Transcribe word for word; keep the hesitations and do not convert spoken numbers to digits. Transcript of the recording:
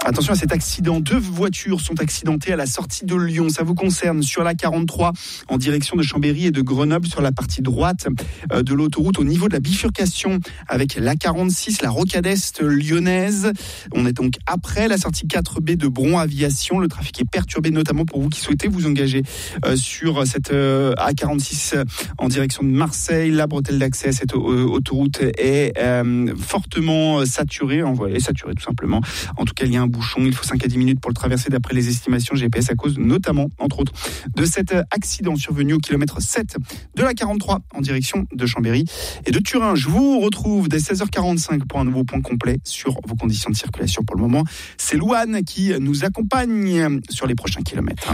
Attention à cet accident. Deux voitures sont accidentées à la sortie de Lyon. Ça vous concerne sur la quarante-trois en direction de Chambéry et de Grenoble sur la partie droite de l'autoroute au niveau de la bifurcation avec la quarante-six, la rocade est lyonnaise. On est donc après la sortie quatre B de Bron Aviation. Le trafic est perturbé notamment pour vous qui souhaitez vous engager sur cette A quarante-six en direction de Marseille. La bretelle d'accès à cette autoroute est euh, fortement saturée, est saturée tout simplement. En tout cas, il y a un bouchon. Il faut cinq à dix minutes pour le traverser d'après les estimations G P S à cause notamment, entre autres, de cet accident survenu au kilomètre sept de la quarante-trois en direction de Chambéry et de Turin. Je vous retrouve dès seize heures quarante-cinq pour un nouveau point complet sur vos conditions de circulation. Pour le moment, c'est Louane qui nous accompagne sur les prochains kilomètres.